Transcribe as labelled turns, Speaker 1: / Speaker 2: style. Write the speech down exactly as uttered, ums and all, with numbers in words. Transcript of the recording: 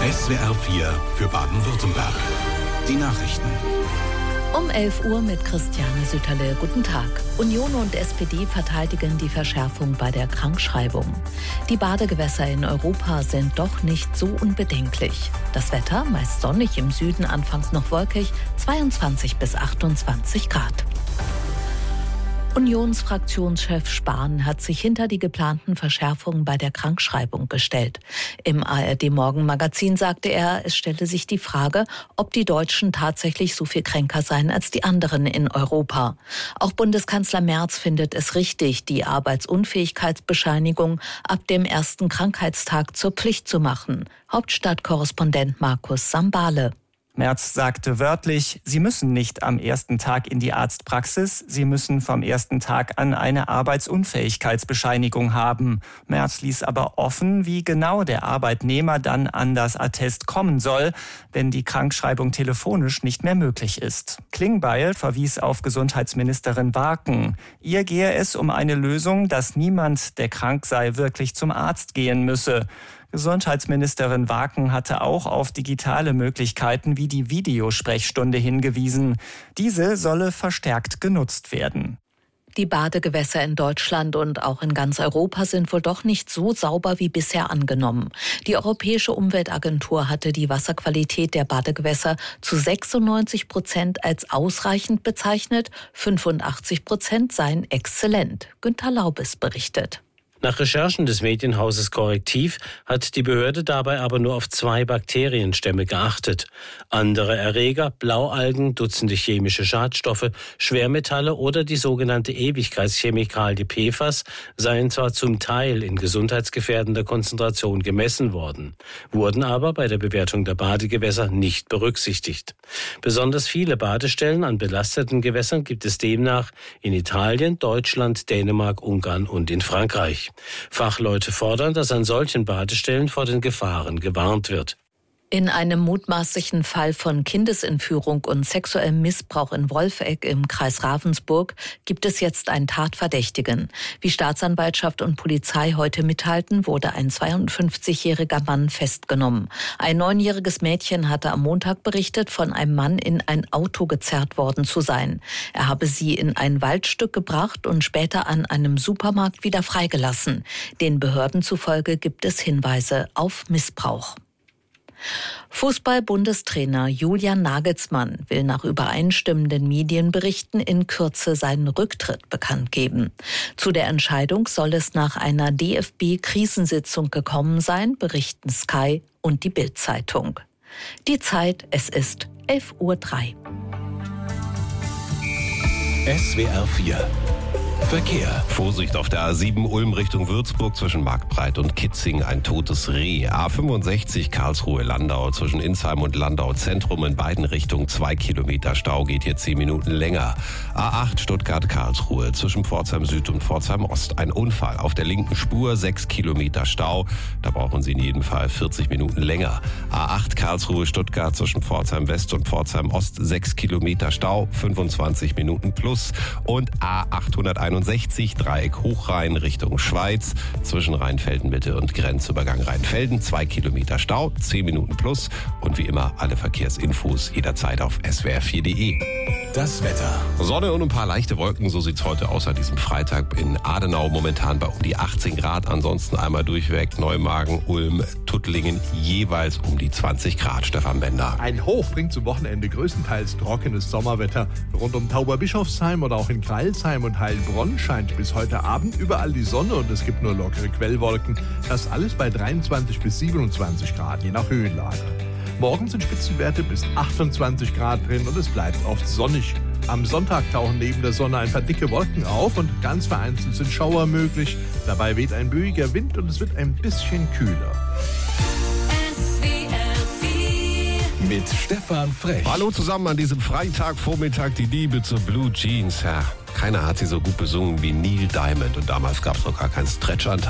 Speaker 1: S W R vier für Baden-Württemberg. Die Nachrichten.
Speaker 2: Um elf Uhr mit Christiane Sütterle. Guten Tag. Union und S P D verteidigen die Verschärfung bei der Krankschreibung. Die Badegewässer in Europa sind doch nicht so unbedenklich. Das Wetter meist sonnig, im Süden anfangs noch wolkig, zweiundzwanzig bis achtundzwanzig Grad. Unionsfraktionschef Spahn hat sich hinter die geplanten Verschärfungen bei der Krankschreibung gestellt. Im A R D-Morgenmagazin sagte er, es stelle sich die Frage, ob die Deutschen tatsächlich so viel kränker seien als die anderen in Europa. Auch Bundeskanzler Merz findet es richtig, die Arbeitsunfähigkeitsbescheinigung ab dem ersten Krankheitstag zur Pflicht zu machen. Hauptstadtkorrespondent Markus Sambale.
Speaker 3: Merz sagte wörtlich, sie müssen nicht am ersten Tag in die Arztpraxis, sie müssen vom ersten Tag an eine Arbeitsunfähigkeitsbescheinigung haben. Merz ließ aber offen, wie genau der Arbeitnehmer dann an das Attest kommen soll, wenn die Krankschreibung telefonisch nicht mehr möglich ist. Klingbeil verwies auf Gesundheitsministerin Waken. Ihr gehe es um eine Lösung, dass niemand, der krank sei, wirklich zum Arzt gehen müsse. Gesundheitsministerin Waken hatte auch auf digitale Möglichkeiten wie die Videosprechstunde hingewiesen. Diese solle verstärkt genutzt werden.
Speaker 2: Die Badegewässer in Deutschland und auch in ganz Europa sind wohl doch nicht so sauber wie bisher angenommen. Die Europäische Umweltagentur hatte die Wasserqualität der Badegewässer zu sechsundneunzig Prozent als ausreichend bezeichnet, fünfundachtzig Prozent seien exzellent. Günter Laubes berichtet.
Speaker 4: Nach Recherchen des Medienhauses Korrektiv hat die Behörde dabei aber nur auf zwei Bakterienstämme geachtet. Andere Erreger, Blaualgen, Dutzende chemische Schadstoffe, Schwermetalle oder die sogenannte Ewigkeitschemikalie P F A S seien zwar zum Teil in gesundheitsgefährdender Konzentration gemessen worden, wurden aber bei der Bewertung der Badegewässer nicht berücksichtigt. Besonders viele Badestellen an belasteten Gewässern gibt es demnach in Italien, Deutschland, Dänemark, Ungarn und in Frankreich. Fachleute fordern, dass an solchen Badestellen vor den Gefahren gewarnt wird.
Speaker 2: In einem mutmaßlichen Fall von Kindesentführung und sexuellem Missbrauch in Wolfegg im Kreis Ravensburg gibt es jetzt einen Tatverdächtigen. Wie Staatsanwaltschaft und Polizei heute mitteilten, wurde ein zweiundfünfzigjähriger Mann festgenommen. Ein neunjähriges Mädchen hatte am Montag berichtet, von einem Mann in ein Auto gezerrt worden zu sein. Er habe sie in ein Waldstück gebracht und später an einem Supermarkt wieder freigelassen. Den Behörden zufolge gibt es Hinweise auf Missbrauch. Fußball-Bundestrainer Julian Nagelsmann will nach übereinstimmenden Medienberichten in Kürze seinen Rücktritt bekannt geben. Zu der Entscheidung soll es nach einer D F B-Krisensitzung gekommen sein, berichten Sky und die Bild-Zeitung. Die Zeit, es ist elf Uhr drei.
Speaker 1: S W R vier Verkehr.
Speaker 5: Vorsicht auf der A sieben Ulm Richtung Würzburg zwischen Marktbreit und Kitzing ein totes Reh. A fünfundsechzig Karlsruhe-Landau zwischen Insheim und Landau Zentrum in beiden Richtungen zwei Kilometer Stau, geht hier zehn Minuten länger. A acht Stuttgart-Karlsruhe zwischen Pforzheim Süd und Pforzheim Ost ein Unfall auf der linken Spur, sechs Kilometer Stau. Da brauchen Sie in jedem Fall vierzig Minuten länger. A acht Karlsruhe-Stuttgart zwischen Pforzheim West und Pforzheim Ost sechs Kilometer Stau, fünfundzwanzig Minuten plus. Und A achthunderteinundsechzig Dreieck Hochrhein Richtung Schweiz zwischen Rheinfelden-Mitte und Grenzübergang Rheinfelden zwei Kilometer Stau, zehn Minuten plus. Und wie immer alle Verkehrsinfos jederzeit auf S W R vier punkt de.
Speaker 1: Das Wetter.
Speaker 5: Sonne und ein paar leichte Wolken, so sieht's heute aus an diesem Freitag in Adenau. Momentan bei um die achtzehn Grad, ansonsten einmal durchweg Neumagen, Ulm, Tuttlingen jeweils um die zwanzig Grad. Stefan Bender.
Speaker 6: Ein Hoch bringt zum Wochenende größtenteils trockenes Sommerwetter. Rund um Tauberbischofsheim oder auch in Kreilsheim und Heilbronn scheint bis heute Abend überall die Sonne und es gibt nur lockere Quellwolken. Das alles bei dreiundzwanzig bis siebenundzwanzig Grad, je nach Höhenlage. Morgen sind Spitzenwerte bis achtundzwanzig Grad drin und es bleibt oft sonnig. Am Sonntag tauchen neben der Sonne ein paar dicke Wolken auf und ganz vereinzelt sind Schauer möglich. Dabei weht ein böiger Wind und es wird ein bisschen kühler.
Speaker 1: Mit Stefan Frech.
Speaker 5: Hallo zusammen an diesem Freitagvormittag, die Liebe zur Blue Jeans. Ja, keiner hat sie so gut besungen wie Neil Diamond und damals gab es noch gar keinen Stretchanteil.